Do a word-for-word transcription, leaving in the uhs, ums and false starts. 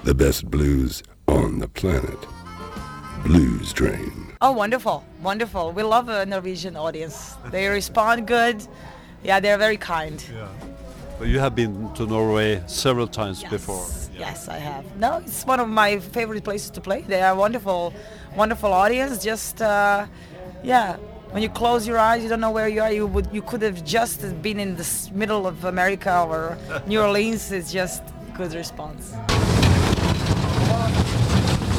The best blues on the planet. Blues Train. Oh, wonderful, wonderful. We love a Norwegian audience. They respond good. Yeah, they're very kind. Yeah. But you have been to Norway several times Yes. before. Yes, I have. No, it's one of my favorite places to play. They are wonderful, wonderful audience. Just, uh, yeah, when you close your eyes, you don't know where you are. You would, you could have just been in the s- middle of America or New Orleans. It's just good response.